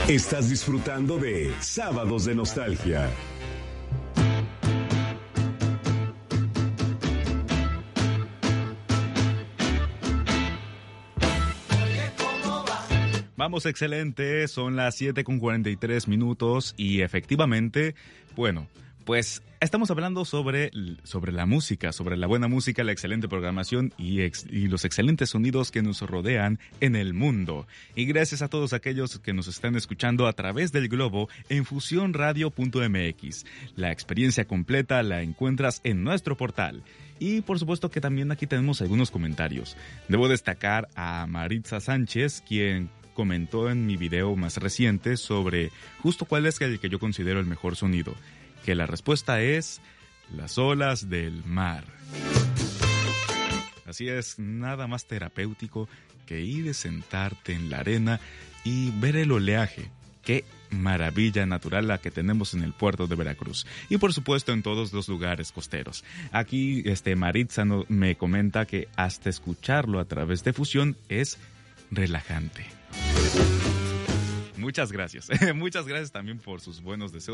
Estás disfrutando de Sábados de Nostalgia. Vamos, excelente, son las 7:43 y efectivamente, bueno, pues estamos hablando sobre la música, sobre la buena música, la excelente programación y los excelentes sonidos que nos rodean en el mundo. Y gracias a todos aquellos que nos están escuchando a través del globo en fusionradio.mx. La experiencia completa la encuentras en nuestro portal. Y por supuesto que también aquí tenemos algunos comentarios. Debo destacar a Maritza Sánchez, quien comentó en mi video más reciente sobre justo cuál es el que yo considero el mejor sonido, que la respuesta es las olas del mar. Así es, nada más terapéutico que ir a sentarte en la arena y ver el oleaje. Qué maravilla natural la que tenemos en el puerto de Veracruz y por supuesto en todos los lugares costeros. Aquí Maritza me comenta que hasta escucharlo a través de Fusión es relajante. Muchas gracias. Muchas gracias también por sus buenos deseos.